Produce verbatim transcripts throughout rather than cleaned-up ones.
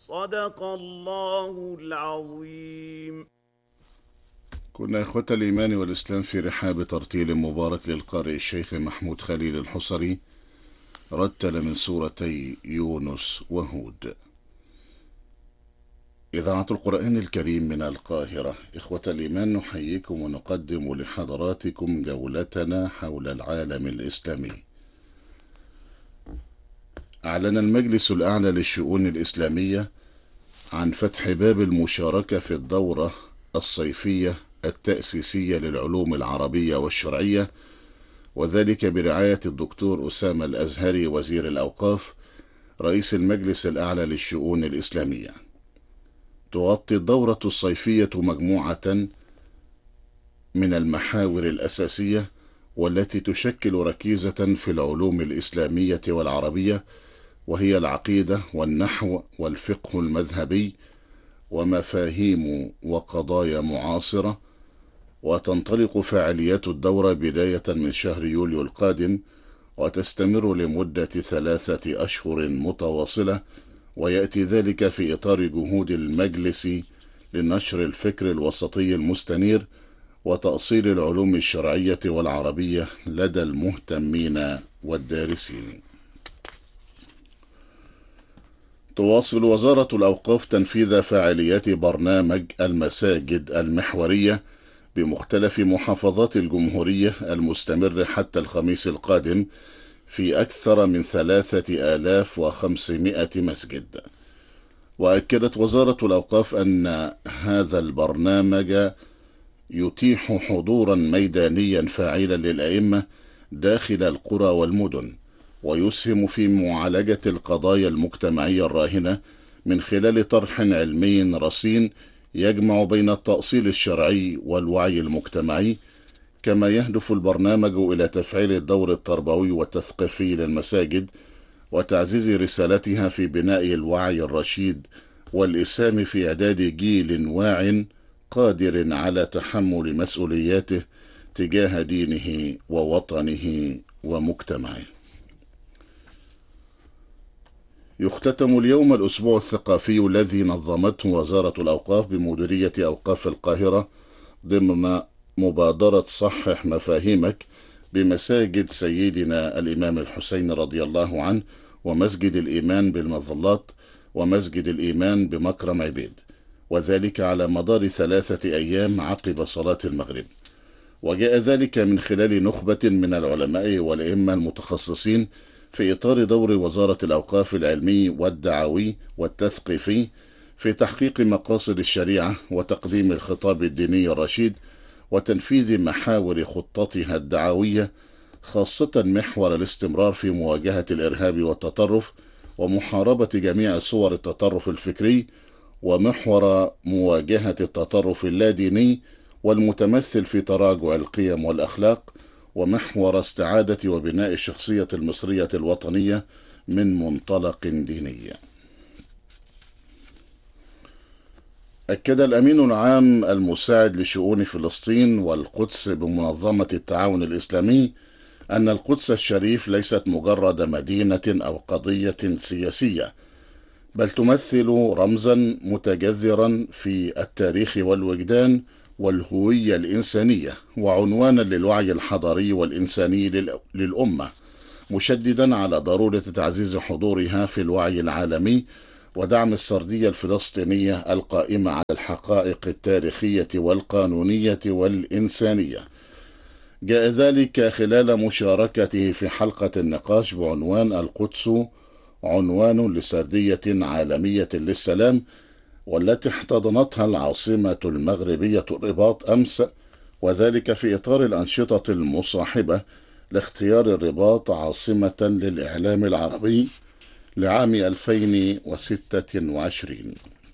صدق الله العظيم. كنا إخوة الإيمان والإسلام في رحاب ترتيل مبارك للقارئ الشيخ محمود خليل الحصري، رتل من سورتي يونس وهود. إذاعة القرآن الكريم من القاهرة. إخوة الإيمان، نحييكم ونقدم لحضراتكم جولتنا حول العالم الإسلامي. أعلن المجلس الأعلى للشؤون الإسلامية عن فتح باب المشاركة في الدورة الصيفية التأسيسية للعلوم العربية والشرعية، وذلك برعاية الدكتور أسامة الأزهري وزير الأوقاف رئيس المجلس الأعلى للشؤون الإسلامية. تغطي الدورة الصيفية مجموعة من المحاور الأساسية والتي تشكل ركيزة في العلوم الإسلامية والعربية، وهي العقيدة والنحو والفقه المذهبي ومفاهيم وقضايا معاصرة. وتنطلق فعاليات الدورة بداية من شهر يوليو القادم، وتستمر لمدة ثلاثة أشهر متواصلة، ويأتي ذلك في إطار جهود المجلس لنشر الفكر الوسطي المستنير وتأصيل العلوم الشرعية والعربية لدى المهتمين والدارسين. تواصل وزارة الأوقاف تنفيذ فعاليات برنامج المساجد المحورية بمختلف محافظات الجمهورية المستمر حتى الخميس القادم في أكثر من ثلاثة آلاف وخمسمائة مسجد. وأكدت وزارة الأوقاف أن هذا البرنامج يتيح حضورا ميدانيا فاعلا للأئمة داخل القرى والمدن، ويسهم في معالجة القضايا المجتمعية الراهنة من خلال طرح علمي رصين يجمع بين التأصيل الشرعي والوعي المجتمعي. كما يهدف البرنامج إلى تفعيل الدور التربوي والتثقيفي للمساجد وتعزيز رسالتها في بناء الوعي الرشيد والإسهام في إعداد جيل واع قادر على تحمل مسؤولياته تجاه دينه ووطنه ومجتمعه. يختتم اليوم الأسبوع الثقافي الذي نظمته وزارة الأوقاف بمديرية أوقاف القاهرة ضمن مبادرة صحح مفاهيمك بمساجد سيدنا الإمام الحسين رضي الله عنه، ومسجد الإيمان بالمظلات، ومسجد الإيمان بمكرم عبيد، وذلك على مدار ثلاثة أيام عقب صلاة المغرب. وجاء ذلك من خلال نخبة من العلماء والأئمة المتخصصين في إطار دور وزارة الأوقاف العلمي والدعوي والتثقيفي في تحقيق مقاصد الشريعة وتقديم الخطاب الديني الرشيد وتنفيذ محاور خطتها الدعوية، خاصة محور الاستمرار في مواجهة الإرهاب والتطرف ومحاربة جميع صور التطرف الفكري، ومحور مواجهة التطرف اللاديني والمتمثل في تراجع القيم والأخلاق، ومحور استعادة وبناء الشخصية المصرية الوطنية من منطلق ديني. أكد الأمين العام المساعد لشؤون فلسطين والقدس بمنظمة التعاون الإسلامي أن القدس الشريف ليست مجرد مدينة أو قضية سياسية، بل تمثل رمزا متجذرا في التاريخ والوجدان والهوية الإنسانية، وعنوانا للوعي الحضاري والإنساني للأمة، مشددا على ضرورة تعزيز حضورها في الوعي العالمي ودعم السردية الفلسطينية القائمة على الحقائق التاريخية والقانونية والإنسانية. جاء ذلك خلال مشاركته في حلقة النقاش بعنوان القدس عنوان لسردية عالمية للسلام، والتي احتضنتها العاصمة المغربية الرباط أمس، وذلك في إطار الأنشطة المصاحبة لاختيار الرباط عاصمة للإعلام العربي لعام ألفين وستة وعشرين.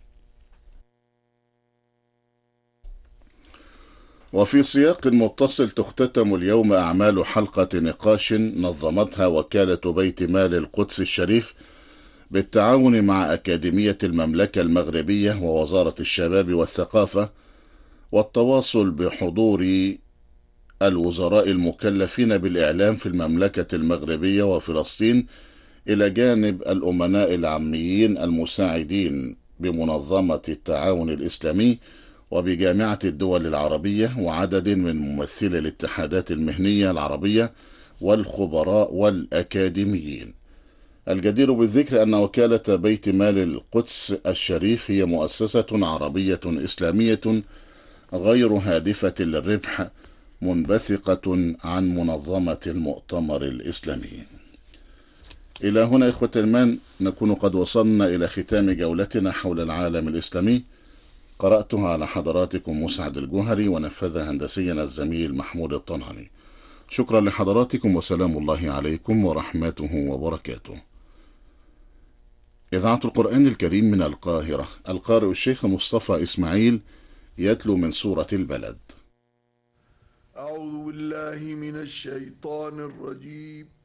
وفي سياق متصل، تختتم اليوم أعمال حلقة نقاش نظمتها وكالة بيت مال القدس الشريف بالتعاون مع أكاديمية المملكة المغربية ووزارة الشباب والثقافة، والتواصل بحضور الوزراء المكلفين بالإعلام في المملكة المغربية وفلسطين، إلى جانب الأمناء العاميين المساعدين بمنظمة التعاون الإسلامي وبجامعة الدول العربية وعدد من ممثلي الاتحادات المهنية العربية والخبراء والأكاديميين. الجدير بالذكر أن وكالة بيت مال القدس الشريف هي مؤسسة عربية إسلامية غير هادفة للربح، منبثقة عن منظمة المؤتمر الإسلامي. إلى هنا إخوة الإيمان نكون قد وصلنا إلى ختام جولتنا حول العالم الإسلامي. قرأتها على حضراتكم مسعد الجوهري، ونفذها هندسيا الزميل محمود الطنهاني. شكرا لحضراتكم، وسلام الله عليكم ورحمته وبركاته. إذاعة القرآن الكريم من القاهرة، القارئ الشيخ مصطفى إسماعيل يتلو من سورة البلد. أعوذ بالله من الشيطان الرجيم.